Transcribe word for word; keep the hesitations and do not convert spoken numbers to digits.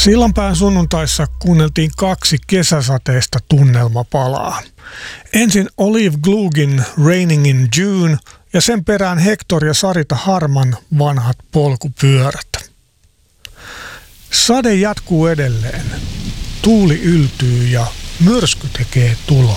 Sillanpään sunnuntaissa kuunneltiin kaksi kesäsateista tunnelmapalaa. Ensin Olive Glugin Raining in June ja sen perään Hector ja Sarita Harman Vanhat polkupyörät. Sade jatkuu edelleen. Tuuli yltyy ja myrsky tekee tuloaan.